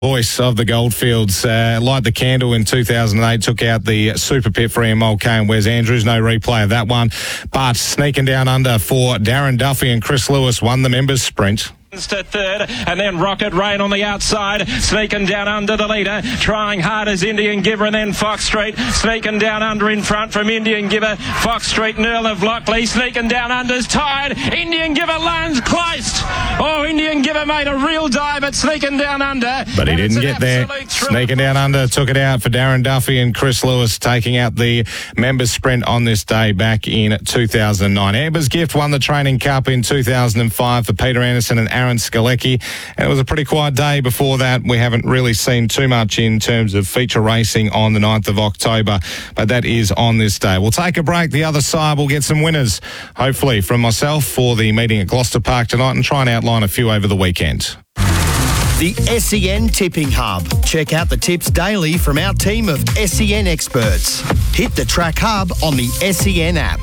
Voice of the Goldfields, light the candle in 2008, took out the Super Pit for Ian Mulcahy and Wes Andrews. No replay of that one. But sneaking down under for Darren Duffy and Chris Lewis won the members' sprint. To third, and then Rocket Rain on the outside, sneaking down under the leader, trying hard as Indian Giver, and then Fox Street sneaking down under in front from Indian Giver. Fox Street and Earl of Lockley sneaking down under's tired. Indian Giver lands close. Oh, Indian Giver made a real dive at sneaking down under, but he didn't get there. Sneaking down under took it out for Darren Duffy and Chris Lewis, taking out the members' sprint on this day back in 2009. Amber's Gift won the Training Cup in 2005 for Peter Anderson and Aaron Skalecki, and it was a pretty quiet day before that. We haven't really seen too much in terms of feature racing on the 9th of October, but that is on this day. We'll take a break. The other side will get some winners, hopefully from myself, for the meeting at Gloucester Park tonight, and try and outline a few over the weekend. The SEN Tipping Hub. Check out the tips daily from our team of SEN experts. Hit the Track Hub on the SEN app.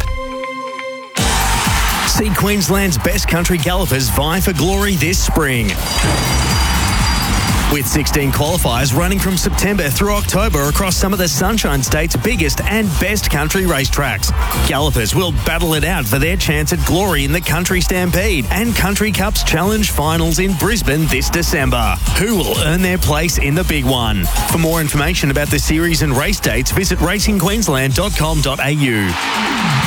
See Queensland's best country gallopers vie for glory this spring. With 16 qualifiers running from September through October across some of the Sunshine State's biggest and best country racetracks. Gallopers will battle it out for their chance at glory in the Country Stampede and Country Cups Challenge Finals in Brisbane this December. Who will earn their place in the big one? For more information about the series and race dates, visit racingqueensland.com.au.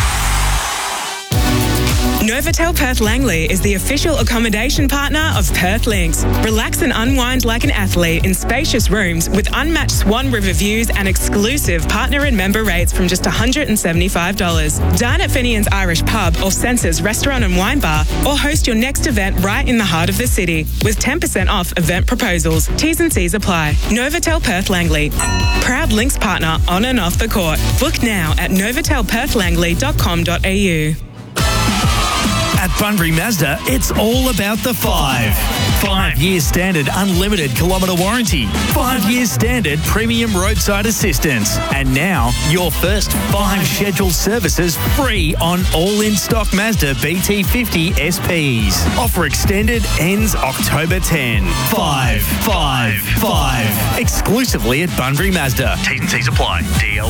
Novotel Perth Langley is the official accommodation partner of Perth Links. Relax and unwind like an athlete in spacious rooms with unmatched Swan River views and exclusive partner and member rates from just $175. Dine at Finian's Irish Pub or Senses Restaurant and Wine Bar, or host your next event right in the heart of the city with 10% off event proposals. T's and C's apply. Novotel Perth Langley, proud Links partner on and off the court. Book now at novotelperthlangley.com.au. At Bunbury Mazda, it's all about the 5. 5 years standard unlimited kilometre warranty. 5 years standard premium roadside assistance. And now, your first 5 scheduled services free on all in-stock Mazda BT50 SPs. Offer extended, ends October 10. 5. Exclusively at Bunbury Mazda. T's and C's apply. DL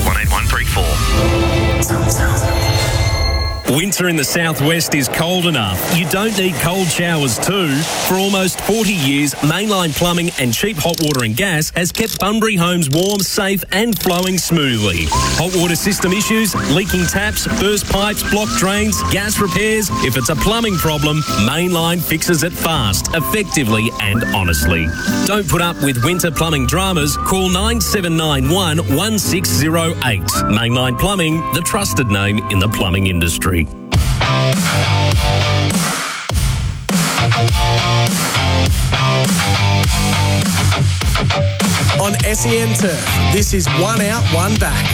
18134. Winter in the southwest is cold enough. You don't need cold showers too. For almost 40 years, Mainline Plumbing and cheap hot water and gas has kept Bunbury homes warm, safe and flowing smoothly. Hot water system issues, leaking taps, burst pipes, blocked drains, gas repairs. If it's a plumbing problem, Mainline fixes it fast, effectively and honestly. Don't put up with winter plumbing dramas. Call 9791 1608. Mainline Plumbing, the trusted name in the plumbing industry. On SEN Turf, this is One Out, One Back.